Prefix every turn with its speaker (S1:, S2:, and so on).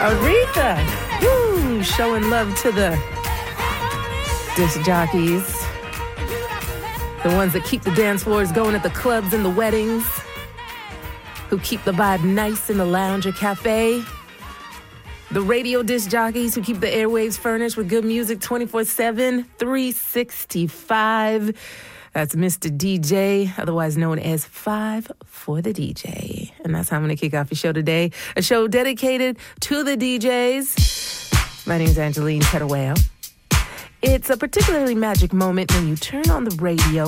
S1: Aretha, woo, showing love to the disc jockeys, the ones that keep the dance floors going at the clubs and the weddings, who keep the vibe nice in the lounge or cafe, the radio disc jockeys who keep the airwaves furnished with good music 24/7, 365. That's Mr. DJ, otherwise known as 5 for the DJ. And that's how I'm going to kick off your show today. A show dedicated to the DJs. My name is Angeline Pettaway. It's a particularly magic moment when you turn on the radio